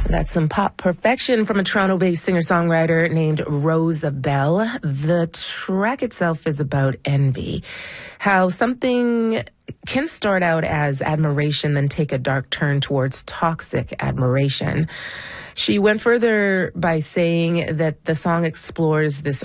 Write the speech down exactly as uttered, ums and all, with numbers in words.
That's some pop perfection from a Toronto-based singer-songwriter named Rosa Bell. The track itself is about envy. How something can start out as admiration, then take a dark turn towards toxic admiration. She went further by saying that the song explores this